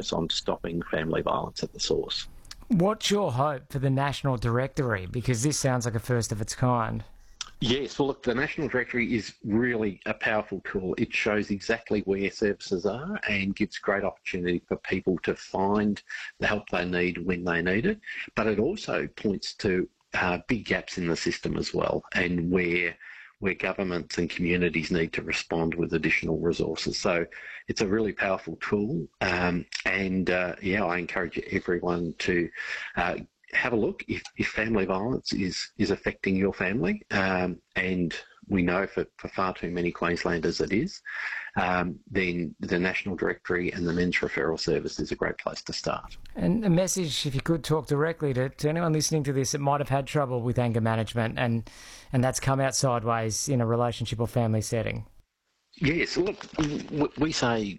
focus on stopping family violence at the source. What's your hope for the National Directory? Because this sounds like a first of its kind. Yes, well, look, the National Directory is really a powerful tool. It shows exactly where services are and gives great opportunity for people to find the help they need when they need it. But it also points to big gaps in the system as well, and where governments and communities need to respond with additional resources. So it's a really powerful tool. I encourage everyone to have a look if family violence is affecting your family, and we know for far too many Queenslanders it is, then the National Directory and the Men's Referral Service is a great place to start. And a message, if you could talk directly to anyone listening to this that might have had trouble with anger management and that's come out sideways in a relationship or family setting. Yes, look, we say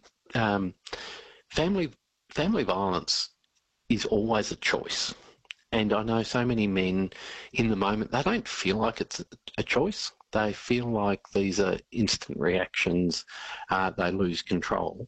family violence is always a choice. And I know so many men in the moment, they don't feel like it's a choice. They feel like these are instant reactions, they lose control.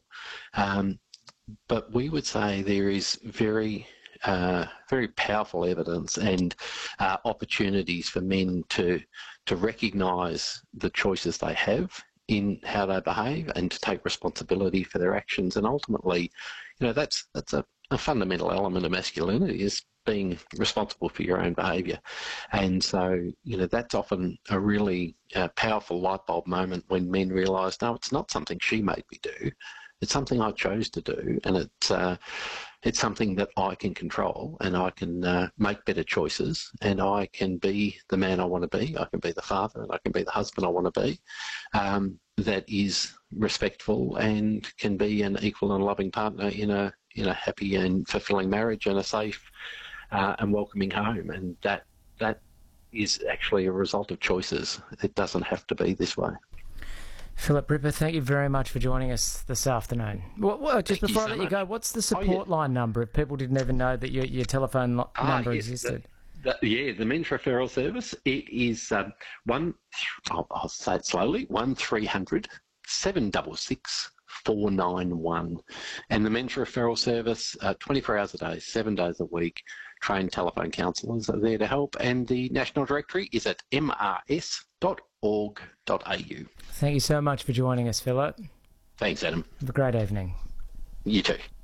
But we would say there is very powerful evidence and opportunities for men to recognise the choices they have in how they behave and to take responsibility for their actions. And ultimately, that's a fundamental element of masculinity, is being responsible for your own behaviour. And so, that's often a really powerful light bulb moment when men realise, no, it's not something she made me do. It's something I chose to do, and it's something that I can control, and I can make better choices, and I can be the man I want to be. I can be the father, and I can be the husband I want to be, that is respectful and can be an equal and loving partner in a happy and fulfilling marriage and a safe and welcoming home. And that is actually a result of choices. It doesn't have to be this way. Philip Ripper, thank you very much for joining us this afternoon. Well, just before I let you go, what's the support line number if people didn't even know that your telephone number existed? The Men's Referral Service, it is I'll say it slowly, 1300 766 491. And the Men's Referral Service, 24 hours a day, 7 days a week, trained telephone counsellors are there to help. And the National Directory is at mrs.org.au. Thank you so much for joining us, Philip. Thanks, Adam. Have a great evening. You too.